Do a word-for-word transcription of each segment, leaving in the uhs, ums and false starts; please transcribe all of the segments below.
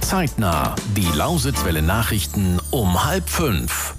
Zeitnah. Die Lausitzwelle Nachrichten um halb fünf.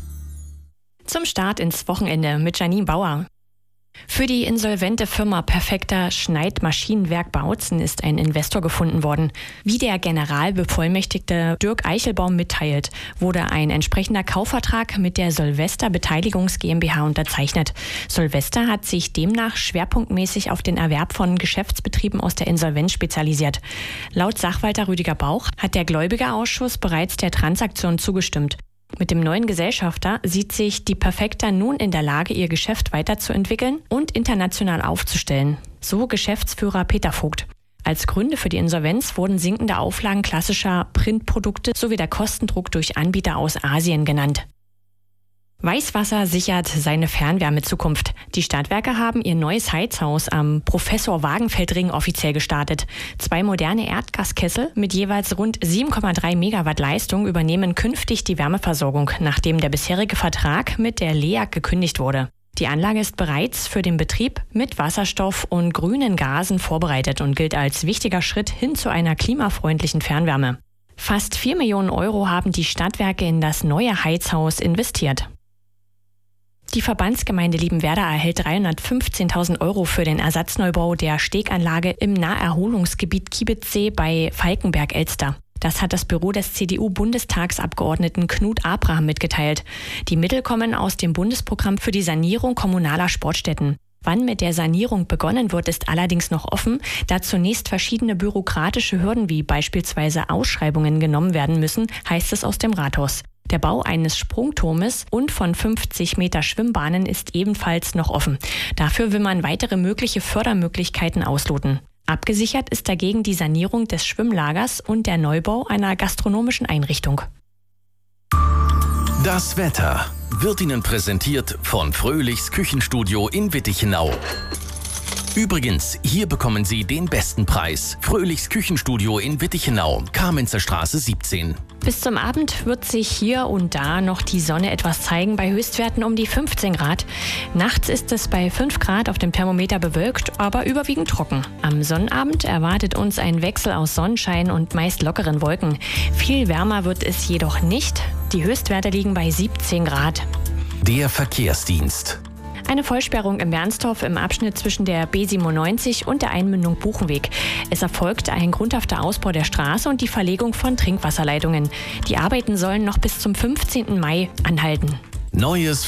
Zum Start ins Wochenende mit Janine Bauer. Für die insolvente Firma Perfekta Schneid Maschinenwerk Bautzen ist ein Investor gefunden worden. Wie der Generalbevollmächtigte Dirk Eichelbaum mitteilt, wurde ein entsprechender Kaufvertrag mit der Solvesta Beteiligungs GmbH unterzeichnet. Solvesta hat sich demnach schwerpunktmäßig auf den Erwerb von Geschäftsbetrieben aus der Insolvenz spezialisiert. Laut Sachwalter Rüdiger Bauch hat der Gläubigerausschuss bereits der Transaktion zugestimmt. Mit dem neuen Gesellschafter sieht sich die Perfekta nun in der Lage, ihr Geschäft weiterzuentwickeln und international aufzustellen. So Geschäftsführer Peter Vogt. Als Gründe für die Insolvenz wurden sinkende Auflagen klassischer Printprodukte sowie der Kostendruck durch Anbieter aus Asien genannt. Weißwasser sichert seine Fernwärmezukunft. Die Stadtwerke haben ihr neues Heizhaus am Professor-Wagenfeld-Ring offiziell gestartet. Zwei moderne Erdgaskessel mit jeweils rund sieben Komma drei Megawatt Leistung übernehmen künftig die Wärmeversorgung, nachdem der bisherige Vertrag mit der L E A G gekündigt wurde. Die Anlage ist bereits für den Betrieb mit Wasserstoff und grünen Gasen vorbereitet und gilt als wichtiger Schritt hin zu einer klimafreundlichen Fernwärme. Fast vier Millionen Euro haben die Stadtwerke in das neue Heizhaus investiert. Die Verbandsgemeinde Liebenwerda erhält dreihundertfünfzehntausend Euro für den Ersatzneubau der Steganlage im Naherholungsgebiet Kiebitzsee bei Falkenberg-Elster. Das hat das Büro des C D U-Bundestagsabgeordneten Knut Abraham mitgeteilt. Die Mittel kommen aus dem Bundesprogramm für die Sanierung kommunaler Sportstätten. Wann mit der Sanierung begonnen wird, ist allerdings noch offen, da zunächst verschiedene bürokratische Hürden wie beispielsweise Ausschreibungen genommen werden müssen, heißt es aus dem Rathaus. Der Bau eines Sprungturmes und von fünfzig Meter Schwimmbahnen ist ebenfalls noch offen. Dafür will man weitere mögliche Fördermöglichkeiten ausloten. Abgesichert ist dagegen die Sanierung des Schwimmlagers und der Neubau einer gastronomischen Einrichtung. Das Wetter wird Ihnen präsentiert von Fröhlichs Küchenstudio in Wittichenau. Übrigens, hier bekommen Sie den besten Preis. Fröhlichs Küchenstudio in Wittichenau, Kamenzer Straße siebzehn. Bis zum Abend wird sich hier und da noch die Sonne etwas zeigen, bei Höchstwerten um die fünfzehn Grad. Nachts ist es bei fünf Grad auf dem Thermometer bewölkt, aber überwiegend trocken. Am Sonnabend erwartet uns ein Wechsel aus Sonnenschein und meist lockeren Wolken. Viel wärmer wird es jedoch nicht. Die Höchstwerte liegen bei siebzehn Grad. Der Verkehrsdienst. Eine Vollsperrung in Bernstorf im Abschnitt zwischen der B siebenundneunzig und der Einmündung Buchenweg. Es erfolgt ein grundhafter Ausbau der Straße und die Verlegung von Trinkwasserleitungen. Die Arbeiten sollen noch bis zum fünfzehnten Mai anhalten. Neues